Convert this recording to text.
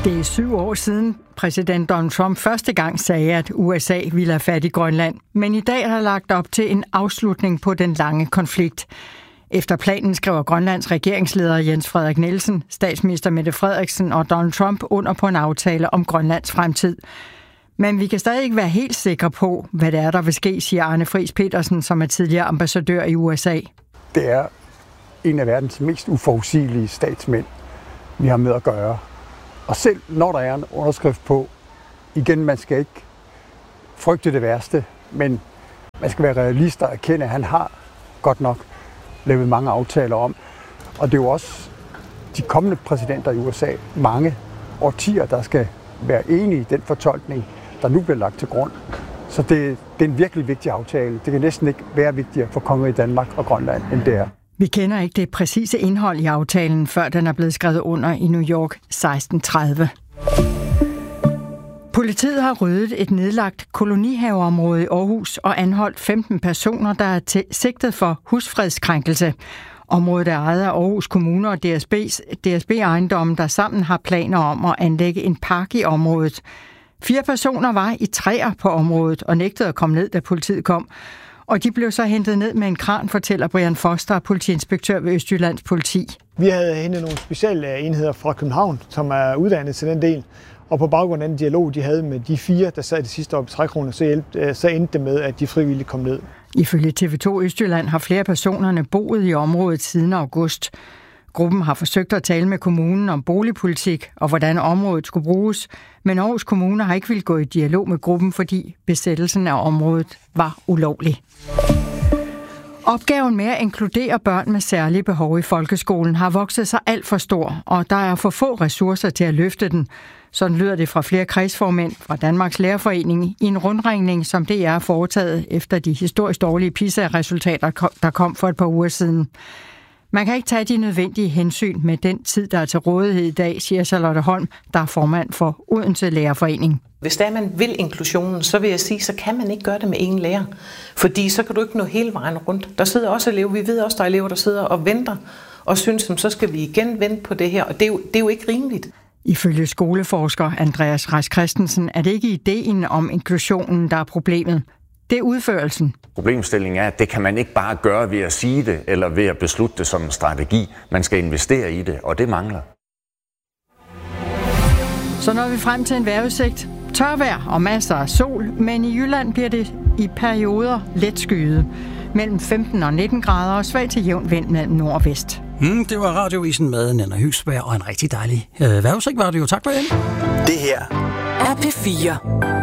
Det er 7 år siden præsident Donald Trump første gang sagde, at USA ville have fat i Grønland. Men i dag er der lagt op til en afslutning på den lange konflikt. Efter planen skriver Grønlands regeringsleder Jens Frederik Nielsen, statsminister Mette Frederiksen og Donald Trump under på en aftale om Grønlands fremtid. Men vi kan stadig ikke være helt sikre på, hvad det er, der vil ske, siger Arne Friis Petersen, som er tidligere ambassadør i USA. Det er en af verdens mest uforudsigelige statsmænd, vi har med at gøre. Og selv når der er en underskrift på, igen, man skal ikke frygte det værste, men man skal være realist og erkende, at han har godt nok lavet mange aftaler om. Og det er jo også de kommende præsidenter i USA, mange årtier, der skal være enige i den fortolkning, der nu bliver lagt til grund. Så det er en virkelig vigtig aftale. Det kan næsten ikke være vigtigere for kongeriget Danmark og Grønland, end det er. Vi kender ikke det præcise indhold i aftalen, før den er blevet skrevet under i New York 1630. Politiet har ryddet et nedlagt kolonihaveområde i Aarhus og anholdt 15 personer, der er sigtet for husfredskrænkelse. Området er ejet af Aarhus Kommune og DSB Ejendomme, der sammen har planer om at anlægge en park i området. 4 personer var i træer på området og nægtede at komme ned, da politiet kom. Og de blev så hentet ned med en kran, fortæller Brian Foster, politiinspektør ved Østjyllands Politi. Vi havde hentet nogle specielle enheder fra København, som er uddannet til den del. Og på baggrund af den dialog, de havde med de 4, der sad det sidste år på trækroner, så endte det med, at de frivilligt kom ned. Ifølge TV2 Østjylland har flere personerne boet i området siden august. Gruppen har forsøgt at tale med kommunen om boligpolitik og hvordan området skulle bruges, men Aarhus Kommune har ikke ville gå i dialog med gruppen, fordi besættelsen af området var ulovlig. Opgaven med at inkludere børn med særlige behov i folkeskolen har vokset sig alt for stor, og der er for få ressourcer til at løfte den. Sådan lyder det fra flere kredsformænd fra Danmarks Lærerforening i en rundringning, som DR er foretaget efter de historisk dårlige PISA-resultater, der kom for et par uger siden. Man kan ikke tage de nødvendige hensyn med den tid, der er til rådighed i dag, siger Charlotte Holm, der er formand for Odense Lærerforening. Hvis der man vil inklusionen, så vil jeg sige, så kan man ikke gøre det med én lærer. Fordi så kan du ikke nå hele vejen rundt. Der sidder også elever, vi ved også, der er elever, der sidder og venter og synes, så skal vi igen vente på det her. Og det er jo ikke rimeligt. Ifølge skoleforsker Andreas Reis Christensen er det ikke ideen om inklusionen, der er problemet. Det er udførelsen. Problemstillingen er, at det kan man ikke bare gøre ved at sige det, eller ved at beslutte det som en strategi. Man skal investere i det, og det mangler. Så når vi frem til en vejrudsigt. Tørvejr og masser af sol, men i Jylland bliver det i perioder let skyet. Mellem 15 og 19 grader og svag til jævn vind mellem nord og vest. Det var Radioavisen med Nanna Høgsberg og en rigtig dejlig vejrudsigt var det jo. Tak for det. Det her er P4.